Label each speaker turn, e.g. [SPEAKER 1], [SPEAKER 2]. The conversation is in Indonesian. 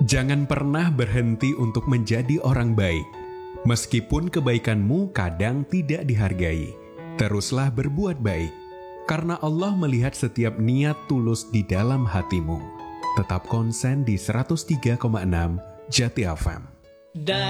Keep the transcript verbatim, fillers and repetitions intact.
[SPEAKER 1] Jangan pernah berhenti untuk menjadi orang baik. Meskipun kebaikanmu kadang tidak dihargai, teruslah berbuat baik, karena Allah melihat setiap niat tulus di dalam hatimu. Tetap konsen di seratus tiga koma enam Jati F M.